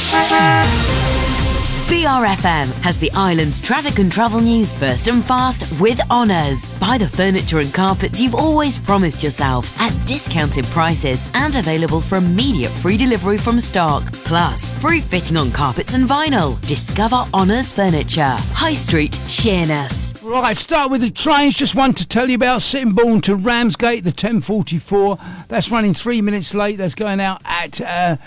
BRFM has the island's traffic and travel news first and fast with Honours. Buy the furniture and carpets you've always promised yourself at discounted prices and available for immediate free delivery from stock. Plus, free fitting on carpets and vinyl. Discover Honours Furniture. High Street, Sheerness. Right, start with the trains. Just one to tell you about Sittingbourne to Ramsgate, the 10:44. That's running 3 minutes late. That's going out at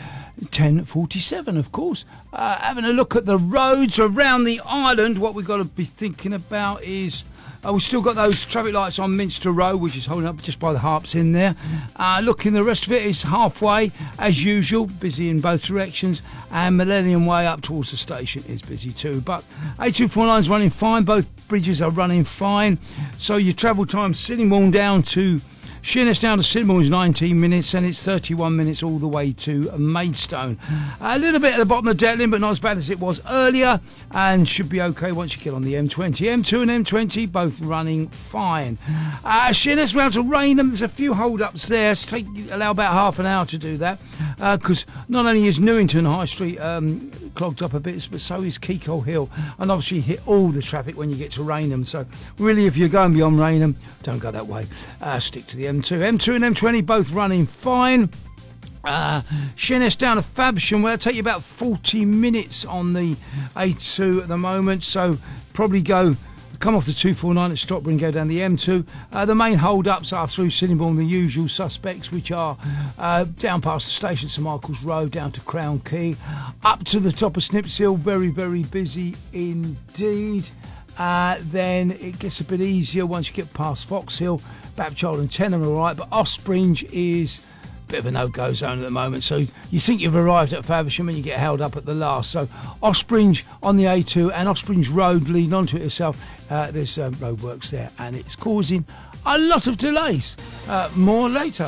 10:47, of course. Having a look at the roads around the island, what we've got to be thinking about is we've still got those traffic lights on Minster Road, which is holding up just by the Harps in there. Looking, the rest of it is halfway, as usual, busy in both directions, and Millennium Way up towards the station is busy too. But A249 is running fine, both bridges are running fine, so your travel time Sittingbourne down to Sheerness down to Sittingbourne is 19 minutes, and it's 31 minutes all the way to Maidstone. A little bit at the bottom of Detling, but not as bad as it was earlier, and should be okay once you get on the M20. M2 and M20 both running fine. Sheerness round to Rainham, there's a few hold-ups there. Allow about half an hour to do that, because not only is Newington High Street clogged up a bit, but so is Keekole Hill, and obviously hit all the traffic when you get to Rainham. So really, if you're going beyond Rainham, don't go that way. Stick to the M2 and M20 both running fine. Sheerness down to Faversham, well, it'll take you about 40 minutes on the A2 at the moment, so probably come off the 249 at Stockbridge and go down the M2. The main hold-ups are through Sittingbourne, the usual suspects, which are down past the station, St Michael's Road, down to Crown Quay, up to the top of Snips Hill, very, very busy indeed. Then it gets a bit easier once you get past Fox Hill. Bapchild and Tenham are alright, but Ospringe is a bit of a no-go zone at the moment, so you think you've arrived at Faversham and you get held up at the last. So Ospringe on the A2 and Ospringe Road leading onto it itself, there's roadworks there and it's causing a lot of delays. More later.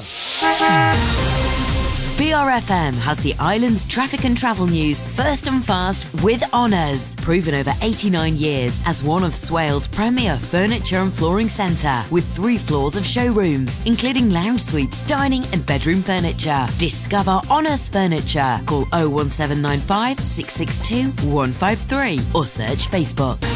BRFM has the island's traffic and travel news first and fast with Honours. Proven over 89 years as one of Swales' premier furniture and flooring centre, with 3 floors of showrooms, including lounge suites, dining and bedroom furniture. Discover Honours Furniture. Call 01795 662 153 or search Facebook.